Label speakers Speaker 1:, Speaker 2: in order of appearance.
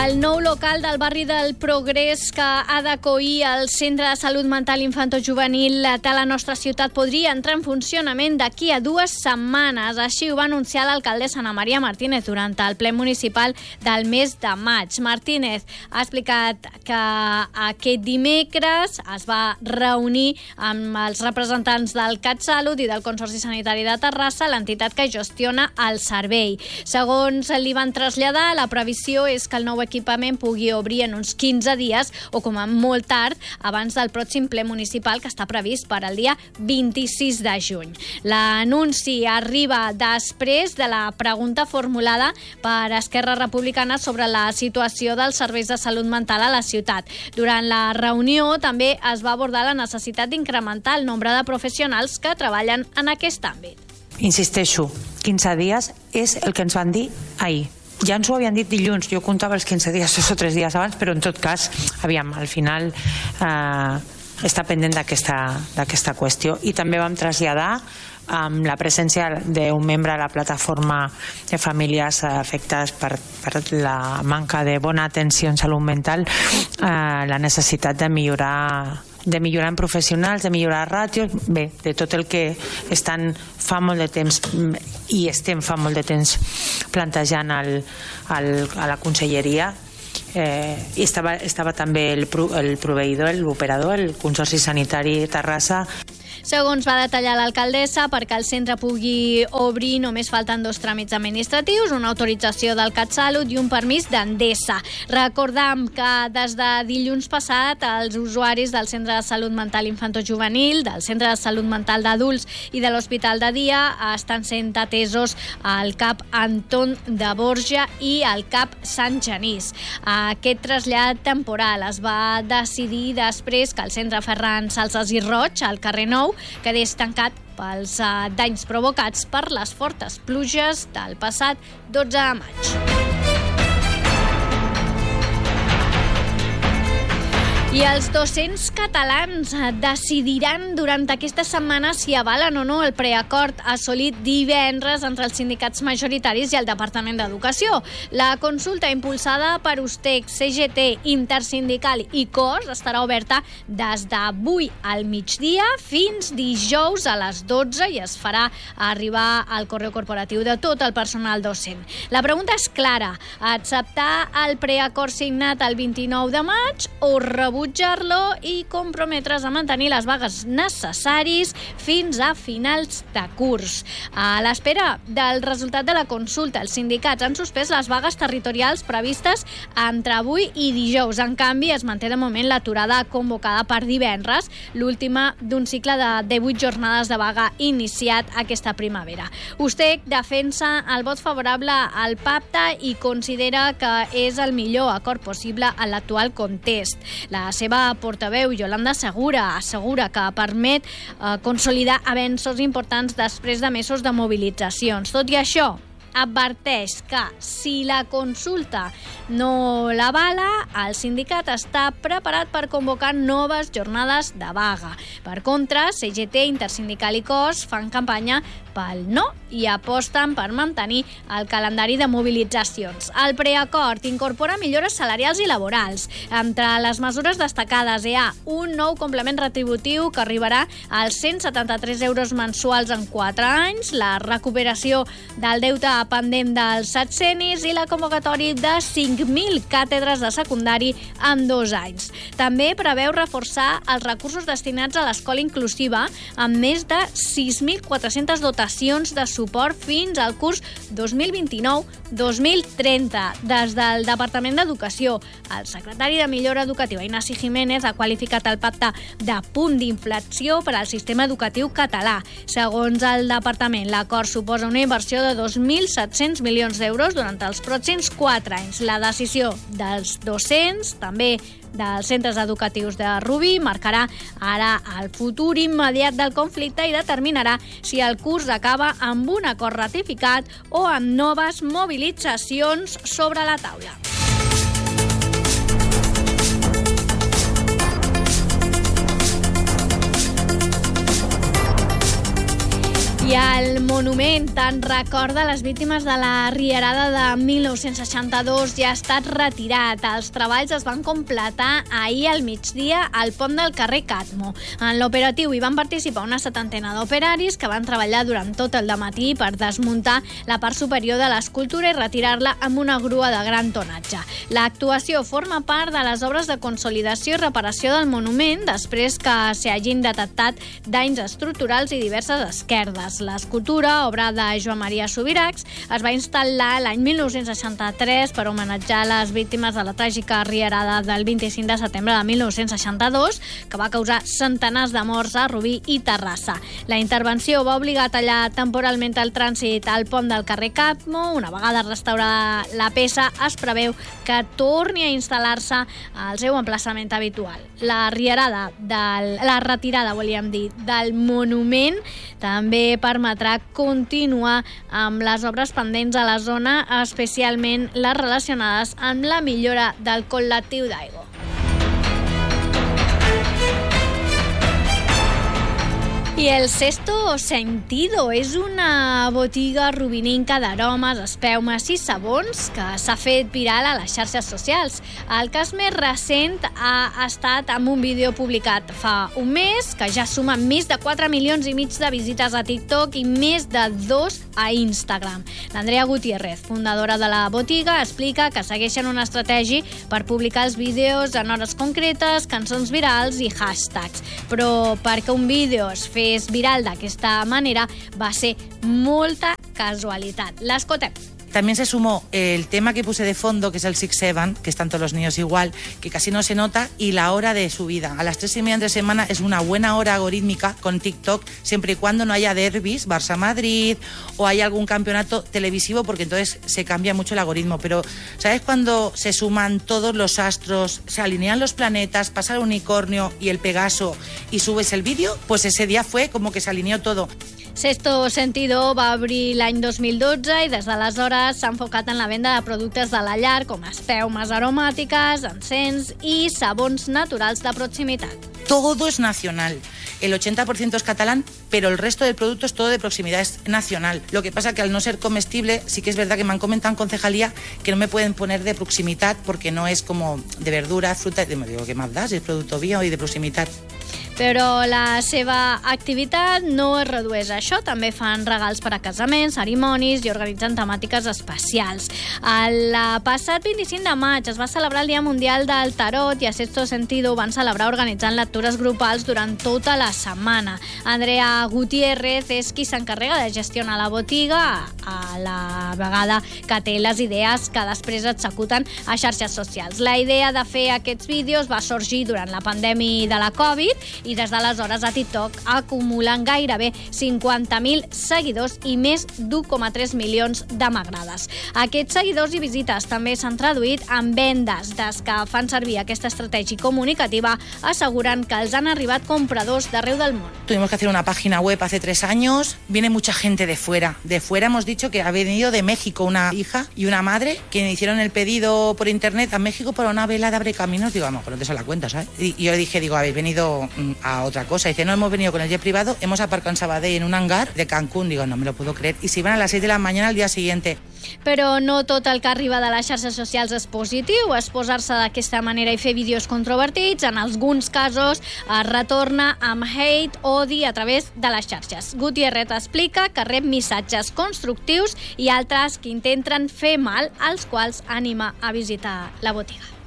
Speaker 1: El nou local del barri del Progrés que ha d'acollir el Centre de Salut Mental Infantojuvenil de la nostra ciutat podria entrar en funcionament d'aquí a 2 setmanes. Així ho va anunciar l'alcaldessa Ana Maria Martínez durant el ple municipal del mes de maig. Martínez ha explicat que aquest dimecres es va reunir amb els representants del CatSalut i del Consorci Sanitari de Terrassa, l'entitat que gestiona el servei. Segons li van traslladar, la previsió és que el nou equipament pugui obrir en uns 15 dies o com a molt tard abans del pròxim ple municipal que està previst per al dia 26 de juny. L'anunci arriba després de la pregunta formulada per Esquerra Republicana sobre la situació dels serveis de salut mental a la ciutat. Durant la reunió també es va abordar la necessitat d'incrementar el nombre de professionals que treballen en aquest àmbit.
Speaker 2: Insisteixo, 15 dies és el que ens van dir ahir. Ja ens ho havien dit dilluns, jo comptava els 15 dies, 2 o 3 dies abans, però en tot cas, aviam, al final està pendent d'aquesta qüestió. I també vam traslladar amb la presència d'un membre de la plataforma de famílies afectades per la manca de bona atenció en salut mental, la necessitat de millorar en professionals, de millorar ràtios, bé, de tot el que estan fa molt de temps i estem fa molt de temps plantejant a la conselleria. I estava també el proveïdor, l'operador, el Consorci Sanitari Terrassa.
Speaker 1: Segons va detallar l'alcaldessa, perquè el centre pugui obrir només falten 2 tràmits administratius, una autorització del CatSalut i un permís d'Endesa. Recordam que des de dilluns passat els usuaris del Centre de Salut Mental Infantojuvenil, del Centre de Salut Mental d'Adults i de l'Hospital de Dia estan sent atesos al CAP Anton de Borja i al CAP Sant Genís. Aquest trasllat temporal es va decidir després que el centre Ferran Salsas i Roig, al carrer Nou, quedés tancat pels danys provocats per les fortes pluges del passat 12 de maig. I els docents catalans decidiran durant aquesta setmana si avalen o no el preacord assolit divendres entre els sindicats majoritaris i el Departament d'Educació. La consulta impulsada per USTEC, CGT, Intersindical i COS estarà oberta des d'avui al migdia fins dijous a les 12 i es farà arribar al correu corporatiu de tot el personal docent. La pregunta és clara: acceptar el preacord signat el 29 de maig o rebutjar-lo i comprometre's a mantenir les vagues necessaris fins a finals de curs. A l'espera del resultat de la consulta, els sindicats han suspès les vagues territorials previstes entre avui i dijous. En canvi, es manté de moment l'aturada convocada per divendres, l'última d'un cicle de 18 jornades de vaga iniciat aquesta primavera. USTEC defensa el vot favorable al pacte i considera que és el millor acord possible en l'actual context. La seva portaveu, Yolanda Segura, assegura que permet consolidar avenços importants després de mesos de mobilitzacions. Tot i això, adverteix que si la consulta no l'avala, el sindicat està preparat per convocar noves jornades de vaga. Per contra, CGT, Intersindical i COS fan campanya pel no i aposten per mantenir el calendari de mobilitzacions. El preacord incorpora millores salarials i laborals. Entre les mesures destacades hi ha un nou complement retributiu que arribarà als 173 euros mensuals en 4 anys, la recuperació del deute pendent dels setcenis i la convocatòria de 5.000 càtedres de secundari en 2 anys. També preveu reforçar els recursos destinats a l'escola inclusiva amb més de 6.400 dotacions de suport fins al curs 2029-2030. Des del Departament d'Educació, el secretari de Millora Educativa, Ignasi Jiménez, ha qualificat el pacte de punt d'inflexió per al sistema educatiu català. Segons el departament, l'acord suposa una inversió de 2.700 milions d'euros durant els pròxims 4 anys. La decisió dels docents, també dels centres educatius de Rubí, marcarà ara el futur immediat del conflicte i determinarà si el curs acaba amb un acord ratificat o amb noves mobilitzacions sobre la taula. I el monument en recorda les víctimes de la rierada de 1962 ja ha estat retirat. Els treballs es van completar ahir al migdia al pont del carrer Catmo. En l'operatiu hi van participar una setantena d'operaris que van treballar durant tot el dematí per desmuntar la part superior de l'escultura i retirar-la amb una grua de gran tonatge. L'actuació forma part de les obres de consolidació i reparació del monument després que s'hi hagin detectat danys estructurals i diverses esquerdes. L'escultura, obra de Joan Maria Subirachs, es va instal·lar l'any 1963 per homenatjar les víctimes de la tràgica rierada del 25 de setembre de 1962, que va causar centenars de morts a Rubí i Terrassa. La intervenció va obligar a tallar temporalment el trànsit al pont del carrer Catmo. Una vegada restaurada la peça, es preveu que torni a instal·lar-se al seu emplaçament habitual. La retirada, volíem dir, del monument també permetrà continuar amb les obres pendents a la zona, especialment les relacionades amb la millora del col·lectiu d'aigua. I el Sexto Sentido és una botiga rovininca d'aromes, espeumes i sabons que s'ha fet viral a les xarxes socials. El cas més recent ha estat amb un vídeo publicat fa un mes que ja suma més de 4,5 milions de visites a TikTok i més de 2 a Instagram. L'Andrea Gutiérrez, fundadora de la botiga, explica que segueixen una estratègia per publicar els vídeos en hores concretes, cançons virals i hashtags. Però perquè un vídeo es fes viral d'aquesta manera va ser molta casualitat. L'escoltem.
Speaker 3: También se sumó el tema que puse de fondo, que es el 6-7, que están todos los niños igual, que casi no se nota, y la hora de subida. A las 3:30 entre semana es una buena hora algorítmica con TikTok, siempre y cuando no haya derbis, Barça-Madrid, o haya algún campeonato televisivo, porque entonces se cambia mucho el algoritmo. Pero, ¿sabes cuando se suman todos los astros, se alinean los planetas, pasa el unicornio y el Pegaso y subes el vídeo? Pues ese día fue como que se alineó todo.
Speaker 1: Sexto Sentido va obrir l'any 2012 i des d'aleshores s'ha enfocat en la venda de productes de la llar com espeumes aromàtiques, encens i sabons naturals de proximitat.
Speaker 3: Todo es nacional. El 80% es catalán, pero el resto del producto es todo de proximidad, es nacional. Lo que pasa que al no ser comestible, sí que es verdad que me han comentado en concejalía que no me pueden poner de proximitat porque no es como de verdura, fruta. Y me digo, ¿qué más da? Si es producto bio y de proximitat.
Speaker 1: Però la seva activitat no es redueix a això. També fan regals per a casaments, cerimònies i organitzen temàtiques especials. El passat 25 de maig es va celebrar el Dia Mundial del Tarot i a Sexto Sentido van celebrar organitzant lectures grupals durant tota la setmana. Andrea Gutiérrez és qui s'encarrega de gestionar la botiga, a la vegada que té les idees que després executen a xarxes socials. La idea de fer aquests vídeos va sorgir durant la pandèmia de la Covid i des d'aleshores a TikTok acumulen gairebé 50.000 seguidors i més d'1,3 milions de m'agrades. Aquests seguidors i visites també s'han traduït en vendes. Des que fan servir aquesta estratègia comunicativa asseguren que els han arribat compradors d'arreu del món.
Speaker 3: Tuvimos que hacer una página web hace 3 años. Viene mucha gente de fuera. De fuera hemos dicho que ha venido de México una hija y una madre que hicieron el pedido por internet a México para una vela de abrecaminos. Digo, a lo mejor no te se la cuenta, ¿sabes? Y yo dije, habéis venido a otra cosa. Dice, no, hemos venido con el jet privado, hemos aparcado en Sabadell en un hangar de Cancún. Digo, no me lo puedo creer. Y se iban a las 6 de la mañana al día siguiente.
Speaker 1: Però no tot el que arriba de les xarxes socials és positiu. Exposar-se d'aquesta manera i fer vídeos controvertits, en alguns casos es retorna amb hate, odi a través de les xarxes. Gutiérrez explica que rep missatges constructius i altres que intenten fer mal, als quals anima a visitar la botiga.